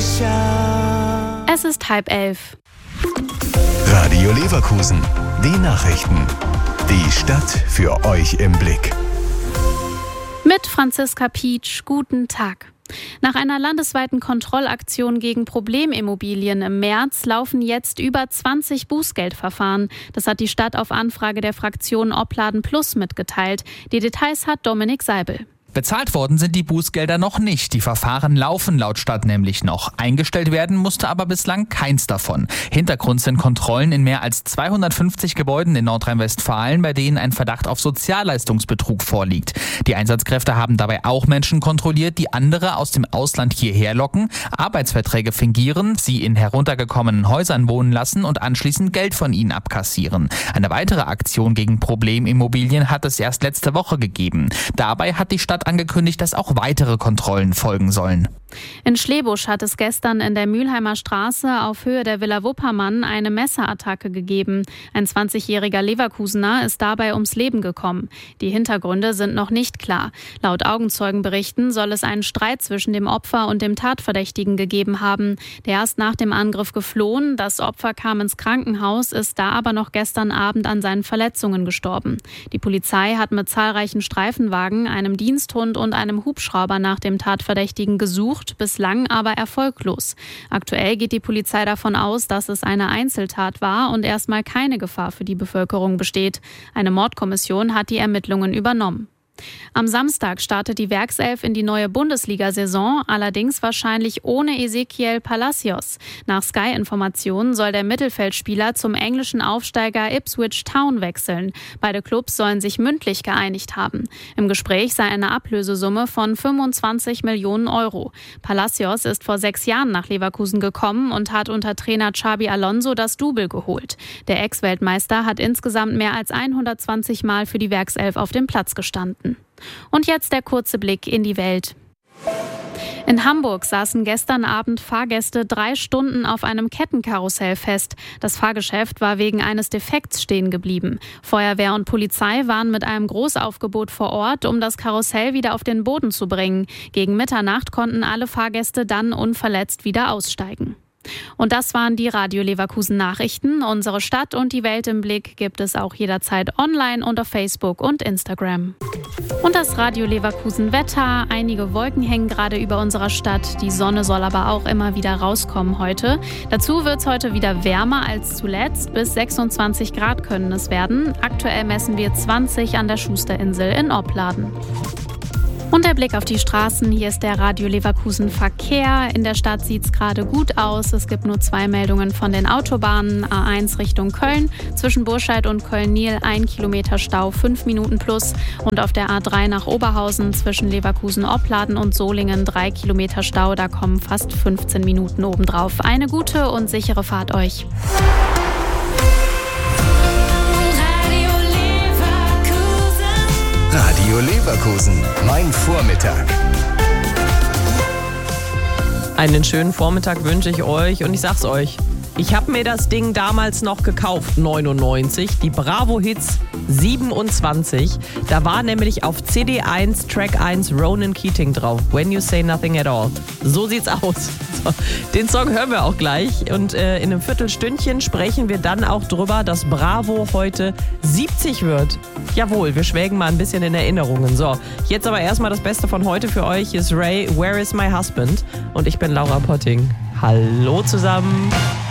Es ist 10:30. Radio Leverkusen. Die Nachrichten. Die Stadt für euch im Blick. Mit Franziska Pietsch, guten Tag. Nach einer landesweiten Kontrollaktion gegen Problemimmobilien im März laufen jetzt über 20 Bußgeldverfahren. Das hat die Stadt auf Anfrage der Fraktion Opladen Plus mitgeteilt. Die Details hat Dominik Seibel. Bezahlt worden sind die Bußgelder noch nicht. Die Verfahren laufen laut Stadt nämlich noch. Eingestellt werden musste aber bislang keins davon. Hintergrund sind Kontrollen in mehr als 250 Gebäuden in Nordrhein-Westfalen, bei denen ein Verdacht auf Sozialleistungsbetrug vorliegt. Die Einsatzkräfte haben dabei auch Menschen kontrolliert, die andere aus dem Ausland hierher locken, Arbeitsverträge fingieren, sie in heruntergekommenen Häusern wohnen lassen und anschließend Geld von ihnen abkassieren. Eine weitere Aktion gegen Problemimmobilien hat es erst letzte Woche gegeben. Dabei hat die Stadt angekündigt, dass auch weitere Kontrollen folgen sollen. In Schlebusch hat es gestern in der Mülheimer Straße auf Höhe der Villa Wuppermann eine Messerattacke gegeben. Ein 20-jähriger Leverkusener ist dabei ums Leben gekommen. Die Hintergründe sind noch nicht klar. Laut Augenzeugenberichten soll es einen Streit zwischen dem Opfer und dem Tatverdächtigen gegeben haben. Der ist nach dem Angriff geflohen. Das Opfer kam ins Krankenhaus, ist da aber noch gestern Abend an seinen Verletzungen gestorben. Die Polizei hat mit zahlreichen Streifenwagen, einem Diensthund und einem Hubschrauber nach dem Tatverdächtigen gesucht, bislang aber erfolglos. Aktuell geht die Polizei davon aus, dass es eine Einzeltat war und erstmal keine Gefahr für die Bevölkerung besteht. Eine Mordkommission hat die Ermittlungen übernommen. Am Samstag startet die Werkself in die neue Bundesliga-Saison, allerdings wahrscheinlich ohne Ezequiel Palacios. Nach Sky-Informationen soll der Mittelfeldspieler zum englischen Aufsteiger Ipswich Town wechseln. Beide Clubs sollen sich mündlich geeinigt haben. Im Gespräch sei eine Ablösesumme von 25 Millionen Euro. Palacios ist vor 6 Jahren nach Leverkusen gekommen und hat unter Trainer Xabi Alonso das Double geholt. Der Ex-Weltmeister hat insgesamt mehr als 120 Mal für die Werkself auf dem Platz gestanden. Und jetzt der kurze Blick in die Welt. In Hamburg saßen gestern Abend Fahrgäste 3 Stunden auf einem Kettenkarussell fest. Das Fahrgeschäft war wegen eines Defekts stehen geblieben. Feuerwehr und Polizei waren mit einem Großaufgebot vor Ort, um das Karussell wieder auf den Boden zu bringen. Gegen Mitternacht konnten alle Fahrgäste dann unverletzt wieder aussteigen. Und das waren die Radio Leverkusen Nachrichten. Unsere Stadt und die Welt im Blick gibt es auch jederzeit online und auf Facebook und Instagram. Und das Radio Leverkusen Wetter. Einige Wolken hängen gerade über unserer Stadt. Die Sonne soll aber auch immer wieder rauskommen heute. Dazu wird es heute wieder wärmer als zuletzt. Bis 26 Grad können es werden. Aktuell messen wir 20 an der Schusterinsel in Opladen. Und der Blick auf die Straßen. Hier ist der Radio Leverkusen Verkehr. In der Stadt sieht es gerade gut aus. Es gibt nur 2 Meldungen von den Autobahnen. A1 Richtung Köln. Zwischen Burscheid und Köln-Nil 1 Kilometer Stau, 5 Minuten plus. Und auf der A3 nach Oberhausen zwischen Leverkusen-Opladen und Solingen 3 Kilometer Stau. Da kommen fast 15 Minuten obendrauf. Eine gute und sichere Fahrt euch. Radio Leverkusen, mein Vormittag. Einen schönen Vormittag wünsche ich euch und ich sag's euch, ich habe mir das Ding damals noch gekauft, 99, die Bravo Hits 27. Da war nämlich auf CD1, Track 1 Ronan Keating drauf, When You Say Nothing at All. So sieht's aus. So, den Song hören wir auch gleich und in einem Viertelstündchen sprechen wir dann auch drüber, dass Bravo heute 70 wird. Jawohl, wir schwelgen mal ein bisschen in Erinnerungen. So, jetzt aber erstmal das Beste von heute für euch. Hier ist Ray, Where is my husband? Und ich bin Laura Potting. Hallo zusammen.